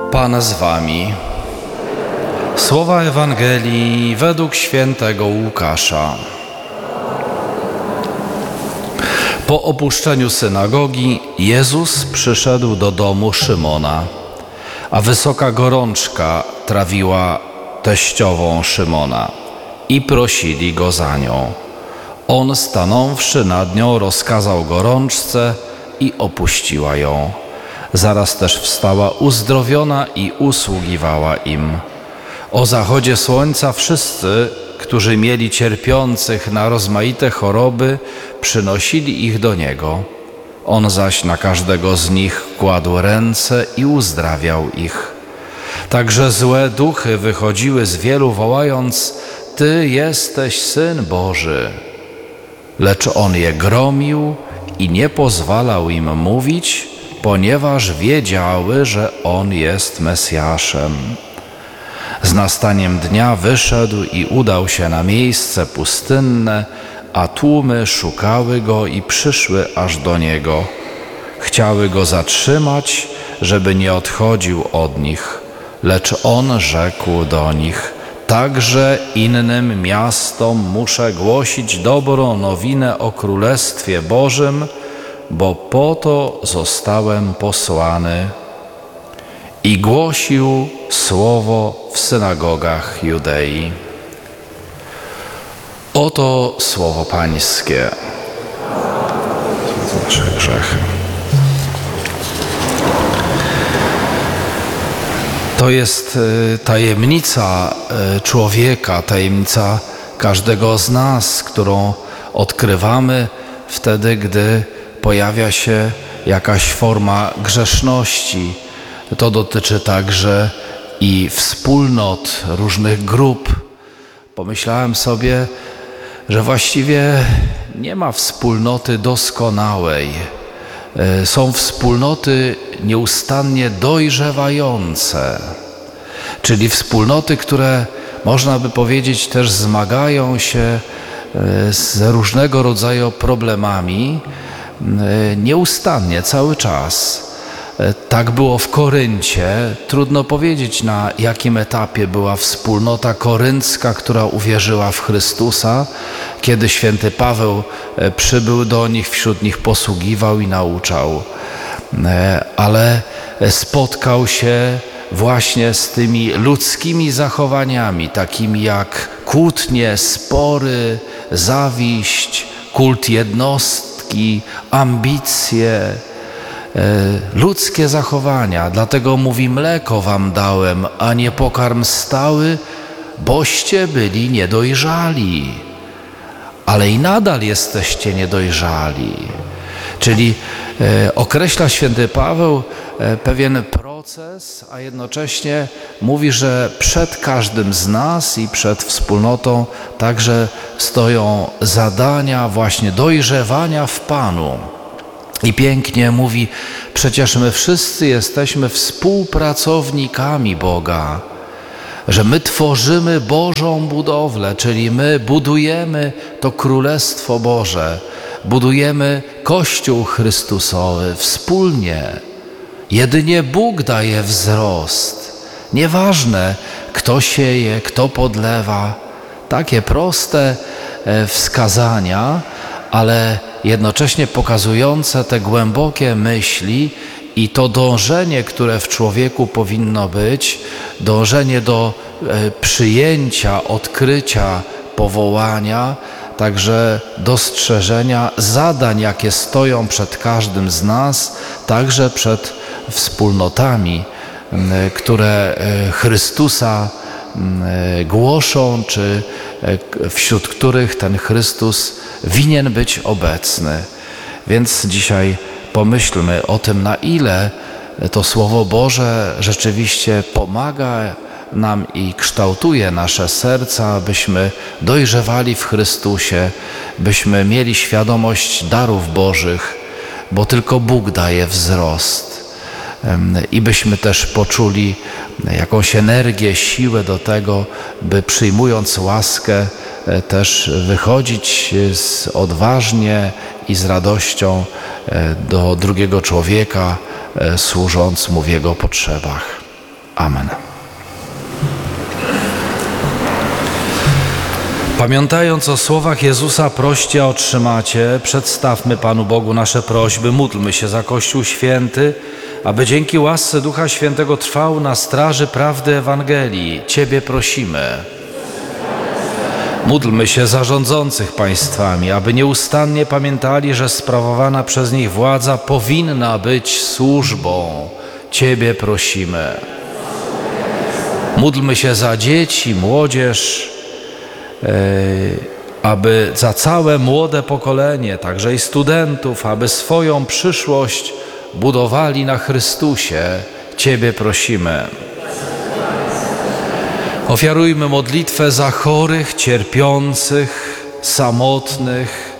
Pan z wami. Słowa Ewangelii według świętego Łukasza. Po opuszczeniu synagogi Jezus przyszedł do domu Szymona, a wysoka gorączka trawiła teściową Szymona i prosili go za nią. On, stanąwszy nad nią, rozkazał gorączce i opuściła ją. Zaraz też wstała uzdrowiona i usługiwała im. O zachodzie słońca wszyscy, którzy mieli cierpiących na rozmaite choroby, przynosili ich do Niego. On zaś na każdego z nich kładł ręce i uzdrawiał ich. Także złe duchy wychodziły z wielu, wołając: Ty jesteś Syn Boży. Lecz On je gromił i nie pozwalał im mówić, ponieważ wiedziały, że On jest Mesjaszem. Z nastaniem dnia wyszedł i udał się na miejsce pustynne, a tłumy szukały Go i przyszły aż do Niego. Chciały Go zatrzymać, żeby nie odchodził od nich, lecz On rzekł do nich: Także innym miastom muszę głosić dobrą nowinę o Królestwie Bożym, bo po to zostałem posłany. I głosił słowo w synagogach Judei. Oto słowo Pańskie. Nasze grzechy. To jest tajemnica człowieka, tajemnica każdego z nas, którą odkrywamy wtedy, gdy pojawia się jakaś forma grzeszności. To dotyczy także i wspólnot, różnych grup. Pomyślałem sobie, że właściwie nie ma wspólnoty doskonałej. Są wspólnoty nieustannie dojrzewające, czyli wspólnoty, które, można by powiedzieć, też zmagają się z różnego rodzaju problemami nieustannie, cały czas. Tak było w Koryncie. Trudno powiedzieć, na jakim etapie była wspólnota koryncka, która uwierzyła w Chrystusa, kiedy święty Paweł przybył do nich, wśród nich posługiwał i nauczał. Ale spotkał się właśnie z tymi ludzkimi zachowaniami, takimi jak kłótnie, spory, zawiść, kult jednostki, ambicje, ludzkie zachowania. Dlatego mówi: mleko wam dałem, a nie pokarm stały, boście byli niedojrzali. Ale i nadal jesteście niedojrzali. Czyli określa święty Paweł pewien proces, a jednocześnie mówi, że przed każdym z nas i przed wspólnotą także stoją zadania właśnie dojrzewania w Panu. I pięknie mówi: przecież my wszyscy jesteśmy współpracownikami Boga, że my tworzymy Bożą budowlę, czyli my budujemy to Królestwo Boże, budujemy Kościół Chrystusowy wspólnie. Jedynie Bóg daje wzrost. Nieważne, kto sieje, kto podlewa. Takie proste wskazania, ale jednocześnie pokazujące te głębokie myśli i to dążenie, które w człowieku powinno być, dążenie do przyjęcia, odkrycia powołania, także dostrzeżenia zadań, jakie stoją przed każdym z nas, także przed wspólnotami, które Chrystusa głoszą, czy wśród których ten Chrystus winien być obecny. Więc dzisiaj pomyślmy o tym, na ile to Słowo Boże rzeczywiście pomaga nam i kształtuje nasze serca, abyśmy dojrzewali w Chrystusie, byśmy mieli świadomość darów Bożych, bo tylko Bóg daje wzrost. I byśmy też poczuli jakąś energię, siłę do tego, by przyjmując łaskę też wychodzić odważnie i z radością do drugiego człowieka, służąc mu w jego potrzebach. Amen. Pamiętając o słowach Jezusa, proście, a otrzymacie, przedstawmy Panu Bogu nasze prośby, módlmy się za Kościół Święty, aby dzięki łasce Ducha Świętego trwał na straży prawdy Ewangelii. Ciebie prosimy. Módlmy się za rządzących państwami, aby nieustannie pamiętali, że sprawowana przez nich władza powinna być służbą. Ciebie prosimy. Módlmy się za dzieci, młodzież, aby za całe młode pokolenie, także i studentów, aby swoją przyszłość budowali na Chrystusie. Ciebie prosimy. Ofiarujmy modlitwę za chorych, cierpiących, samotnych,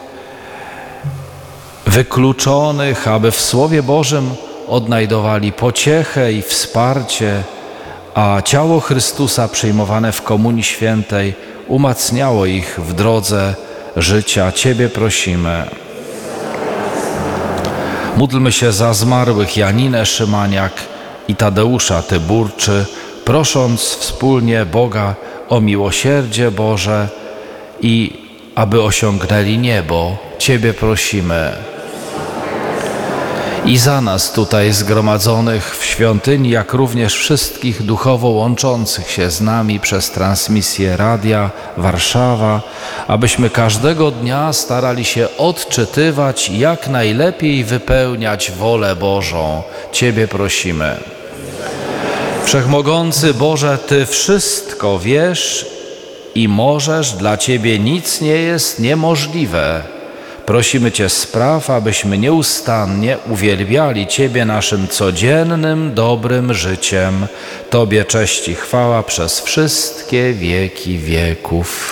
wykluczonych, aby w Słowie Bożym odnajdowali pociechę i wsparcie, a ciało Chrystusa przyjmowane w Komunii Świętej umacniało ich w drodze życia. Ciebie prosimy. Módlmy się za zmarłych Janinę Szymaniak i Tadeusza Tyburczy, prosząc wspólnie Boga o miłosierdzie Boże i aby osiągnęli niebo. Ciebie prosimy. I za nas tutaj zgromadzonych w świątyni, jak również wszystkich duchowo łączących się z nami przez transmisję Radia Warszawa, abyśmy każdego dnia starali się odczytywać i jak najlepiej wypełniać wolę Bożą. Ciebie prosimy. Wszechmogący Boże, Ty wszystko wiesz i możesz, dla Ciebie nic nie jest niemożliwe. Prosimy Cię, spraw, abyśmy nieustannie uwielbiali Ciebie naszym codziennym, dobrym życiem. Tobie cześć i chwała przez wszystkie wieki wieków.